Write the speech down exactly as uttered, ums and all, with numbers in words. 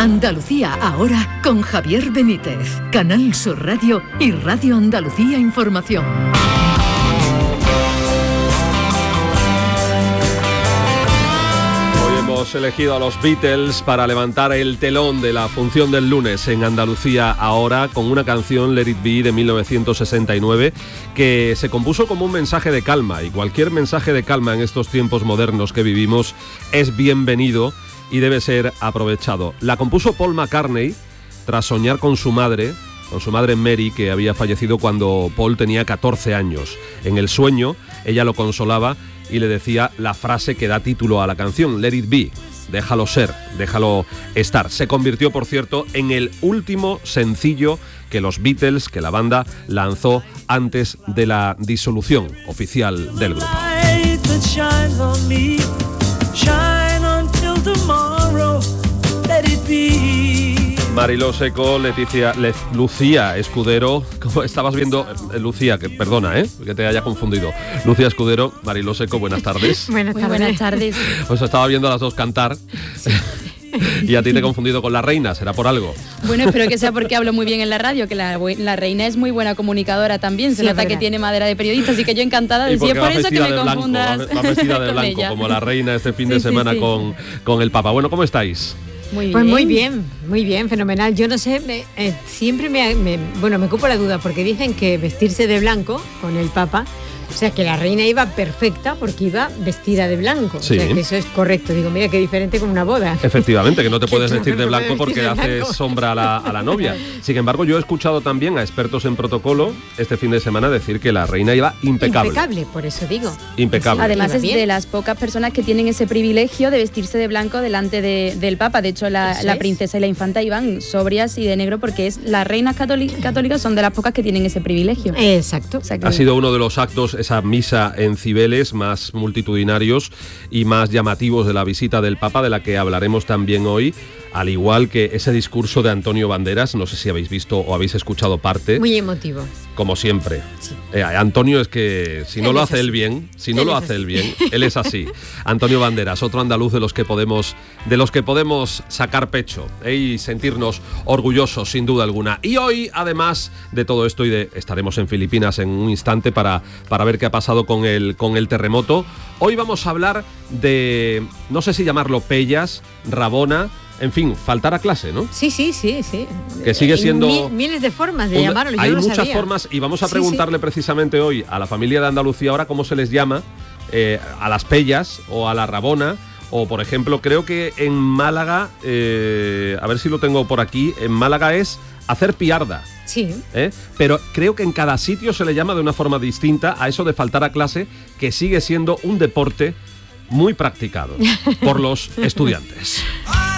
Andalucía ahora con Javier Benítez, Canal Sur Radio y Radio Andalucía Información. Hoy hemos elegido a los Beatles para levantar el telón de la función del lunes en Andalucía ahora con una canción, Let It Be, de mil novecientos sesenta y nueve, que se compuso como un mensaje de calma, y cualquier mensaje de calma en estos tiempos modernos que vivimos es bienvenido y debe ser aprovechado. La compuso Paul McCartney tras soñar con su madre, con su madre Mary, que había fallecido cuando Paul tenía catorce años. En el sueño, ella lo consolaba y le decía la frase que da título a la canción, Let It Be, déjalo ser, déjalo estar. Se convirtió, por cierto, en el último sencillo que los Beatles, que la banda, lanzó antes de la disolución oficial del grupo. Mariló Seco, Leticia, Le, Lucía Escudero, como estabas viendo, eh, Lucía, que perdona, ¿eh? que te haya confundido. Lucía Escudero, Mariló Seco, buenas tardes. Buenas tardes. Buenas tardes. Os estaba viendo a las dos cantar. Sí. Y a ti te he confundido con la reina, ¿será por algo? Bueno, espero que sea porque hablo muy bien en la radio, que la, la reina es muy buena comunicadora también, se sí, nota que tiene madera de periodista, así que yo encantada de si es por eso que me blanco, confundas va vestida de con blanco, ella. como la reina este fin sí, de semana sí, sí. Con, con el Papa. Bueno, ¿cómo estáis? Muy bien. Pues muy bien, muy bien, fenomenal. Yo no sé, me, eh, siempre me, me, bueno, me ocupo la duda, porque dicen que vestirse de blanco con el Papa, o sea, que la reina iba perfecta porque iba vestida de blanco. Sí. O sea, que eso es correcto. Digo, mira qué diferente con una boda. Efectivamente, que no te puedes Que vestir no de me blanco puedo porque vestir de hace blanco. sombra a la, a la novia. Sin embargo, yo he escuchado también a expertos en protocolo este fin de semana decir que la reina iba impecable. Impecable, por eso digo. Impecable. Además Iba es bien. de las pocas personas que tienen ese privilegio de vestirse de blanco delante de, del Papa. De hecho, la, Eso la es. princesa y la infanta iban sobrias y de negro porque es las reinas católicas, católicas son de las pocas que tienen ese privilegio. Exacto. O sea que- Ha sido uno de los actos, esa misa en Cibeles, más multitudinarios y más llamativos de la visita del Papa, de la que hablaremos también hoy, al igual que ese discurso de Antonio Banderas. No sé si habéis visto o habéis escuchado parte. Muy emotivo. Como siempre. Sí. Eh, Antonio es que si no Él lo es hace así. él bien, si no Él lo es hace así. él bien, él es así. Antonio Banderas, otro andaluz de los que podemos, de los que podemos sacar pecho, ¿eh? y sentirnos orgullosos, sin duda alguna. Y hoy, además de todo esto, y de, estaremos en Filipinas en un instante para, para ver qué ha pasado con el, con el terremoto. Hoy vamos a hablar de, no sé si llamarlo Pellas, Rabona. En fin, faltar a clase, ¿no? Sí, sí, sí, sí. Que sigue Hay siendo mil- miles de formas de Una- llamarlo. Yo hay no lo muchas sabía. formas y vamos a Sí, preguntarle sí. precisamente hoy a la familia de Andalucía ahora cómo se les llama eh, a las Pellas o a la Rabona. O, por ejemplo, creo que en Málaga, eh, a ver si lo tengo por aquí, en Málaga es hacer piarda. Sí. ¿eh? Pero creo que en cada sitio se le llama de una forma distinta a eso de faltar a clase, que sigue siendo un deporte muy practicado por los estudiantes.